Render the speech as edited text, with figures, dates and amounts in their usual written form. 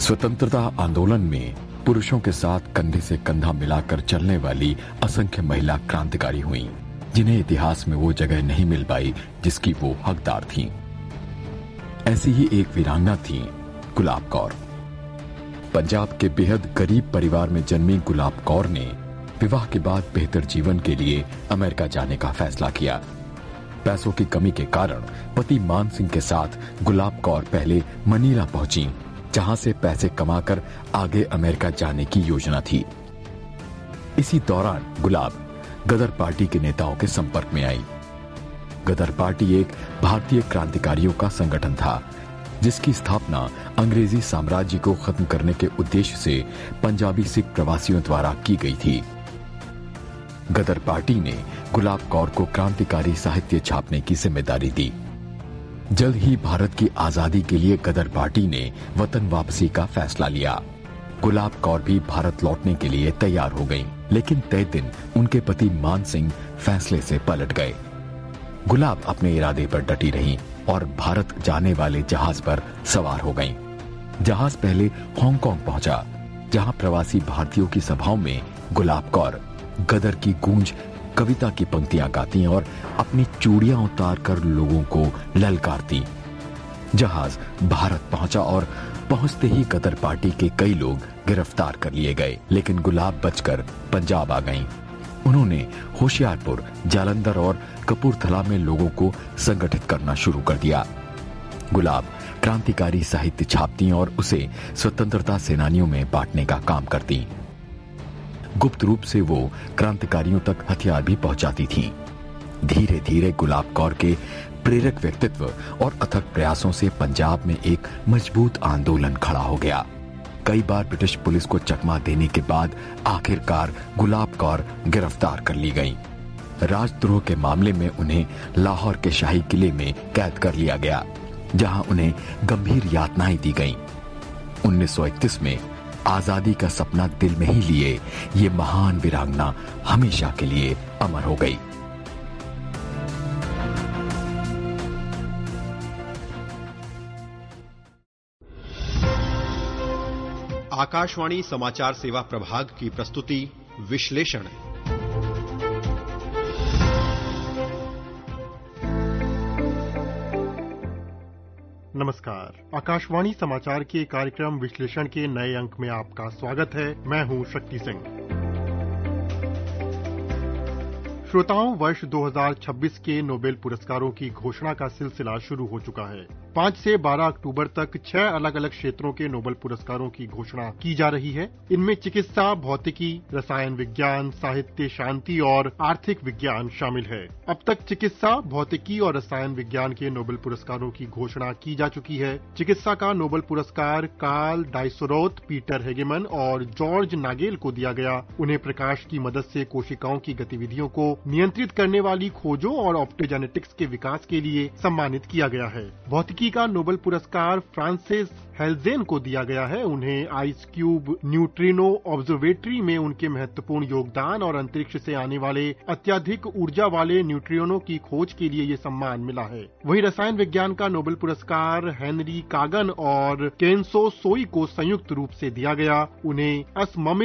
स्वतंत्रता आंदोलन में पुरुषों के साथ कंधे से कंधा मिलाकर चलने वाली असंख्य महिला क्रांतिकारी हुईं, जिन्हें इतिहास में वो जगह नहीं मिल पाई जिसकी वो हकदार थीं। ऐसी ही एक वीरांगना थी गुलाब कौर। पंजाब के बेहद गरीब परिवार में जन्मी गुलाब कौर ने विवाह के बाद बेहतर जीवन के लिए अमेरिका जाने का फैसला किया। पैसों की कमी के कारण पति मान सिंह के साथ गुलाब कौर पहले मनीला पहुंची, जहां से पैसे कमाकर आगे अमेरिका जाने की योजना थी। इसी दौरान गुलाब गदर पार्टी के नेताओं के संपर्क में आई। गदर पार्टी एक भारतीय क्रांतिकारियों का संगठन था, जिसकी स्थापना अंग्रेजी साम्राज्य को खत्म करने के उद्देश्य से पंजाबी सिख प्रवासियों द्वारा की गई थी। गदर पार्टी ने गुलाब कौर को क्रांतिकारी साहित्य छापने की जिम्मेदारी दी। जल्द ही भारत की आजादी के लिए गदर पार्टी ने वतन वापसी का फैसला लिया। गुलाब कौर भी भारत लौटने के लिए तैयार हो गईं, लेकिन तय दिन उनके पति मान सिंह फैसले से पलट गए। गुलाब अपने इरादे पर डटी रहीं और भारत जाने वाले जहाज पर सवार हो गईं। जहाज पहले हांगकांग पहुंचा, जहां प्रवासी भारतीयों की सभाओं में गुलाब कौर गदर की गूंज कविता की पंक्तियां गाती और अपनी चूड़ियां उतार कर लोगों को ललकारती। जहाज भारत पहुंचा और पहुंचते ही गदर पार्टी के कई लोग गिरफ्तार कर लिए गए, लेकिन गुलाब बचकर पंजाब आ गईं। उन्होंने होशियारपुर, जालंधर और कपूरथला में लोगों को संगठित करना शुरू कर दिया। गुलाब क्रांतिकारी साहित्य छापती और उसे स्वतंत्रता सेनानियों में बांटने का काम करती। गुप्त रूप से वो क्रांतिकारियों तक हथियार भी पहुंचाती थीं। धीरे धीरे गुलाब कौर के प्रेरक व्यक्तित्व और अथक प्रयासों से पंजाब में एक मजबूत आंदोलन खड़ा हो गया। कई बार ब्रिटिश पुलिस को चकमा देने के बाद आखिरकार गुलाब कौर गिरफ्तार कर ली गईं। राजद्रोह के मामले में उन्हें लाहौर के शाही किले में कैद कर लिया गया, जहां उन्हें गंभीर यातनाएं दी गईं। 1931 में आजादी का सपना दिल में ही लिए ये महान वीरांगना हमेशा के लिए अमर हो गई। आकाशवाणी समाचार सेवा प्रभाग की प्रस्तुति विश्लेषण। नमस्कार। आकाशवाणी समाचार के कार्यक्रम विश्लेषण के नए अंक में आपका स्वागत है। मैं हूं शक्ति सिंह। श्रोताओं, वर्ष 2026 के नोबेल पुरस्कारों की घोषणा का सिलसिला शुरू हो चुका है। 5 से 12 अक्टूबर तक 6 अलग अलग क्षेत्रों के नोबेल पुरस्कारों की घोषणा की जा रही है। इनमें चिकित्सा, भौतिकी, रसायन विज्ञान, साहित्य, शांति और आर्थिक विज्ञान शामिल है। अब तक चिकित्सा, भौतिकी और रसायन विज्ञान के नोबेल पुरस्कारों की घोषणा की जा चुकी है। चिकित्सा का नोबेल पुरस्कार कार्ल डाइसरोथ, पीटर हेगेमन और जॉर्ज नागेल को दिया गया। उन्हें प्रकाश की मदद से कोशिकाओं की गतिविधियों को नियंत्रित करने वाली खोजों और ऑप्टोजेनेटिक्स के विकास के लिए सम्मानित किया गया है। भौतिकी का नोबेल पुरस्कार फ्रांसिस हेल्जेन को दिया गया है। उन्हें आइस क्यूब न्यूट्रिनो ऑब्जर्वेटरी में उनके महत्वपूर्ण योगदान और अंतरिक्ष से आने वाले अत्यधिक ऊर्जा वाले न्यूट्रिनो की खोज के लिए ये सम्मान मिला है। वहीं रसायन विज्ञान का नोबेल पुरस्कार हेनरी कागन और केन्सो सोई को संयुक्त रूप से दिया गया। उन्हें अस्ममित